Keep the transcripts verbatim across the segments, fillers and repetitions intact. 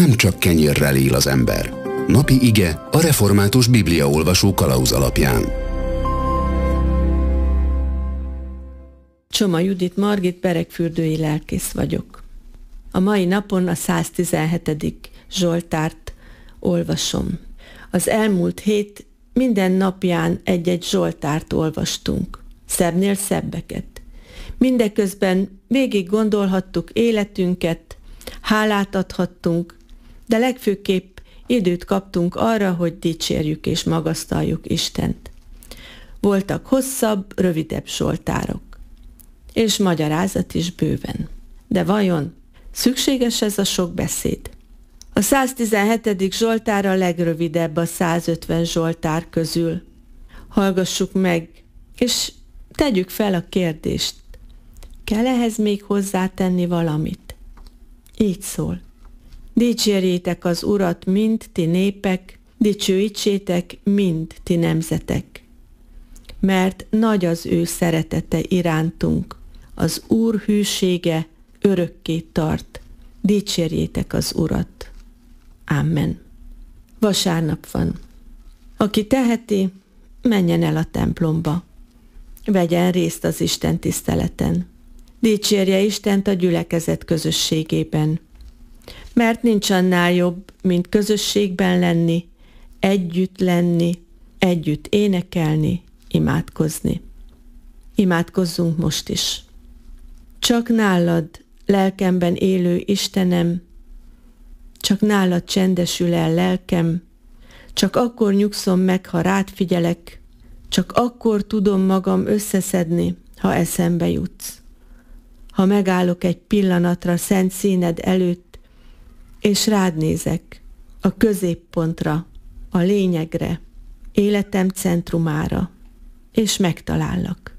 nem csak kenyérrel él az ember. Napi ige a Református Bibliaolvasó kalauz alapján. Csoma Judit Margit, beregfürdői lelkész vagyok. A mai napon a száztizenhetedik Zsoltárt olvasom. Az elmúlt hét minden napján egy-egy Zsoltárt olvastunk, szebbnél szebbeket. Mindeközben végig gondolhattuk életünket, hálát adhattunk, de legfőképp időt kaptunk arra, hogy dicsérjük és magasztaljuk Istent. Voltak hosszabb, rövidebb zsoltárok, és magyarázat is bőven. De vajon szükséges ez a sok beszéd? A száztizenhetedik Zsoltár a legrövidebb a százötven Zsoltár közül. Hallgassuk meg, és tegyük fel a kérdést. Kell ehhez még hozzátenni valamit? Így szól. Dicsérjétek az Urat mind ti népek, dicsőítsétek mind ti nemzetek. Mert nagy az ő szeretete irántunk, az Úr hűsége örökké tart. Dicsérjétek az Urat. Amen. Vasárnap van. Aki teheti, menjen el a templomba. Vegyen részt az Isten tiszteleten. Dicsérje Istent a gyülekezet közösségében. Mert nincs annál jobb, mint közösségben lenni, együtt lenni, együtt énekelni, imádkozni. Imádkozzunk most is. Csak nálad, lelkemben élő Istenem, csak nálad csendesül el lelkem, csak akkor nyugszom meg, ha rád figyelek, csak akkor tudom magam összeszedni, ha eszembe jutsz. Ha megállok egy pillanatra szent színed előtt, és rád nézek, a középpontra, a lényegre, életem centrumára, és megtalállak.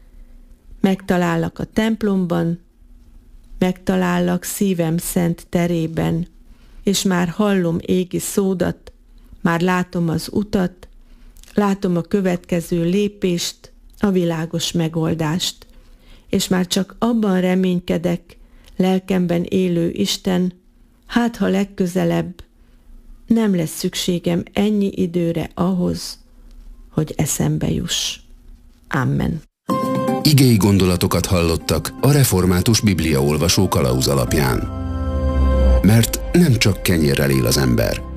Megtalállak a templomban, megtalállak szívem szent terében, és már hallom égi szódat, már látom az utat, látom a következő lépést, a világos megoldást, és már csak abban reménykedek, lelkemben élő Isten, hát ha legközelebb nem lesz szükségem ennyi időre ahhoz, hogy eszembe juss. Amen. Igei gondolatokat hallottak a Református Bibliaolvasó kalauz alapján. Mert nem csak kenyérrel él az ember,